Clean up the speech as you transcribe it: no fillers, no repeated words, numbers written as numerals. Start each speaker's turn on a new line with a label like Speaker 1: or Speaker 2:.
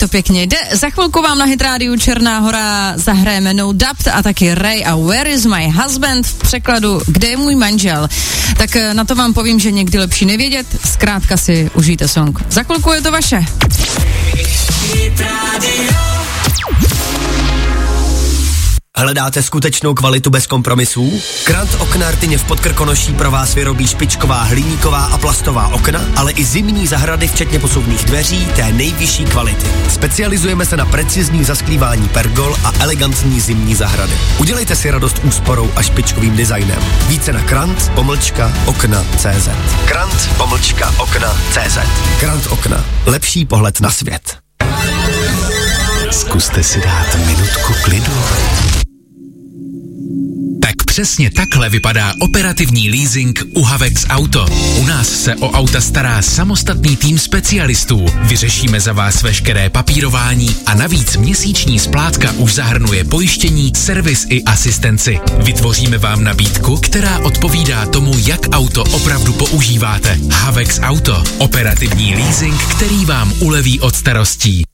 Speaker 1: To pěkně jde. Za chvilku vám na Hit rádiu Černá Hora zahrajeme No Doubt a taky Ray a Where is my husband, v překladu Kde je můj manžel. Tak na to vám povím, že někdy lepší nevědět, zkrátka si užijte song. Za chvilku je to vaše.
Speaker 2: Hledáte skutečnou kvalitu bez kompromisů? Krant Okna Rtyně v Podkrkonoší pro vás vyrobí špičková hliníková a plastová okna, ale i zimní zahrady včetně posuvných dveří té nejvyšší kvality. Specializujeme se na precizní zasklívání pergol a elegantní zimní zahrady. Udělejte si radost úsporou a špičkovým designem. Více na krant-okna.cz. Krant-okna.cz. Krant Okna. Lepší pohled na svět.
Speaker 3: Zkuste si dát minutku klidu. Tak přesně takhle vypadá operativní leasing u Havex Auto. U nás se o auta stará samostatný tým specialistů. Vyřešíme za vás veškeré papírování a navíc měsíční splátka už zahrnuje pojištění, servis i asistenci. Vytvoříme vám nabídku, která odpovídá tomu, jak auto opravdu používáte. Havex Auto. Operativní leasing, který vám uleví od starostí.